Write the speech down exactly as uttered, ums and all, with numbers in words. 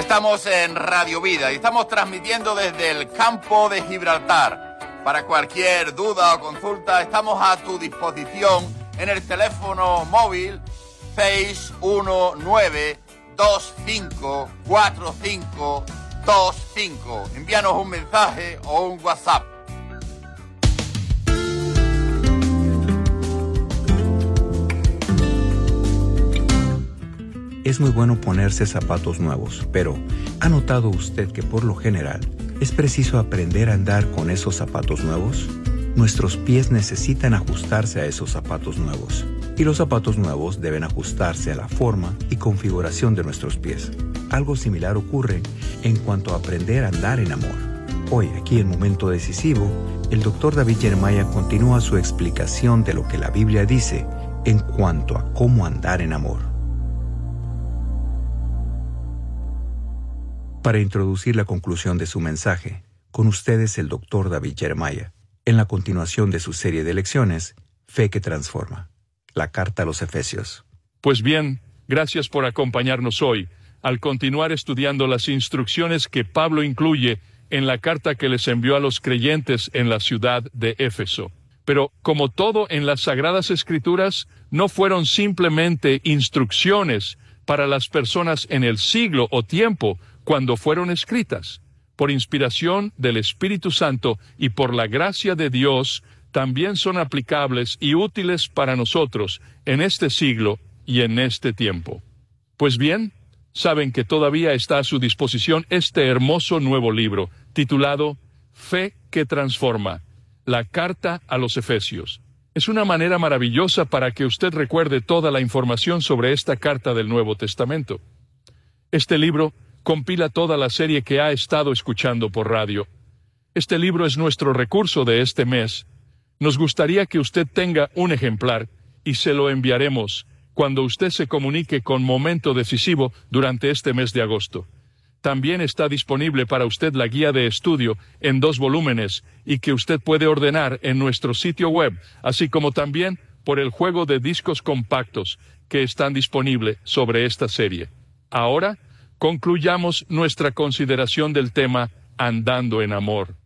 Estamos en Radio Vida y estamos transmitiendo desde el campo de Gibraltar. Para cualquier duda o consulta, estamos a tu disposición en el teléfono móvil seis uno nueve, dos cinco cuatro cinco dos cinco. Envíanos un mensaje o un WhatsApp. Es muy bueno ponerse zapatos nuevos, pero ¿ha notado usted que por lo general es preciso aprender a andar con esos zapatos nuevos? Nuestros pies necesitan ajustarse a esos zapatos nuevos, y los zapatos nuevos deben ajustarse a la forma y configuración de nuestros pies. Algo similar ocurre en cuanto a aprender a andar en amor. Hoy, aquí en Momento Decisivo, el doctor David Jeremiah continúa su explicación de lo que la Biblia dice en cuanto a cómo andar en amor. Para introducir la conclusión de su mensaje, con ustedes el doctor David Jeremiah, en la continuación de su serie de lecciones, Fe que Transforma, la carta a los Efesios. Pues bien, gracias por acompañarnos hoy, al continuar estudiando las instrucciones que Pablo incluye en la carta que les envió a los creyentes en la ciudad de Éfeso. Pero, como todo en las Sagradas Escrituras, no fueron simplemente instrucciones para las personas en el siglo o tiempo cuando fueron escritas. Por inspiración del Espíritu Santo y por la gracia de Dios, también son aplicables y útiles para nosotros en este siglo y en este tiempo. Pues bien, saben que todavía está a su disposición este hermoso nuevo libro, titulado Fe que Transforma, la carta a los Efesios. Es una manera maravillosa para que usted recuerde toda la información sobre esta carta del Nuevo Testamento. Este libro compila toda la serie que ha estado escuchando por radio. Este libro es nuestro recurso de este mes. Nos gustaría que usted tenga un ejemplar y se lo enviaremos cuando usted se comunique con Momento Decisivo durante este mes de agosto. También está disponible para usted la guía de estudio en dos volúmenes y que usted puede ordenar en nuestro sitio web, así como también por el juego de discos compactos que están disponibles sobre esta serie. Ahora, concluyamos nuestra consideración del tema Andando en Amor.